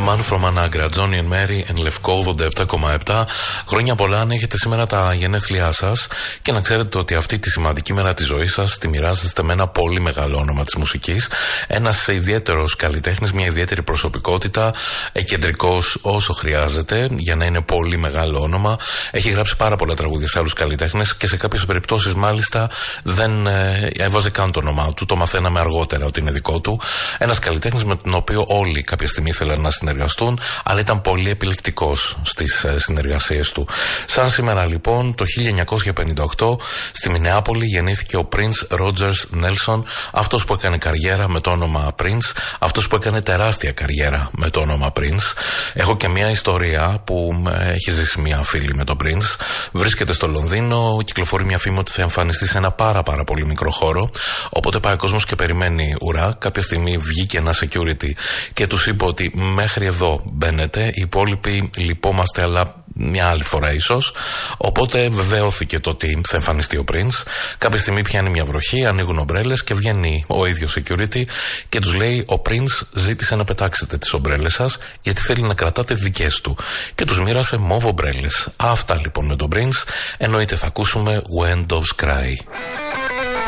Man from Anagra, Johnny and Mary εν Λευκό 87,7. Χρόνια πολλά αν έχετε σήμερα τα γενέθλιά σας και να ξέρετε ότι αυτή τη σημαντική μέρα της ζωής σας τη μοιράζεστε με ένα πολύ μεγάλο όνομα της μουσικής. Ένας ιδιαίτερος καλλιτέχνης, μια ιδιαίτερη προσωπικότητα, εκεντρικός όσο χρειάζεται για να είναι πολύ μεγάλο όνομα. Έχει γράψει πάρα πολλά τραγούδια σε άλλους καλλιτέχνες και σε κάποιες περιπτώσεις μάλιστα δεν έβαζε καν το όνομά του. Το μαθαίναμε αργότερα ότι είναι δικό του. Ένας καλλιτέχνης με τον οποίο όλοι κάποια στιγμή ήθελαν να συνεργαστούν, αλλά ήταν πολύ επιλεκτικός στις συνεργασίες του. Σαν σήμερα λοιπόν, το 1958 στη Μινεάπολη γεννήθηκε ο Prince Rogers Nelson, αυτός που έκανε καριέρα με το όνομα Prince, αυτός που έκανε τεράστια καριέρα με το όνομα Prince. Έχω και μια ιστορία που έχει ζήσει μια φίλη με τον Prince. Βρίσκεται στο Λονδίνο, κυκλοφορεί μια φήμη ότι θα εμφανιστεί σε ένα πάρα πολύ μικρό χώρο. Οπότε πάει ο κόσμος και περιμένει ουρά. Κάποια στιγμή βγήκε ένα security και τους είπε ότι μέχρι εδώ μπαίνετε, οι υπόλοιποι λυπόμαστε, αλλά μια άλλη φορά ίσως. Οπότε βεβαιώθηκε το ότι θα εμφανιστεί ο Prince. Κάποια στιγμή πιάνει μια βροχή, ανοίγουν ομπρέλες και βγαίνει ο ίδιος security και τους λέει: ο Prince ζήτησε να πετάξετε τις ομπρέλες σας γιατί θέλει να κρατάτε δικές του. Και τους μοίρασε μόβ ομπρέλες. Αυτά λοιπόν με τον Prince. Εννοείται θα ακούσουμε When Doves Cry.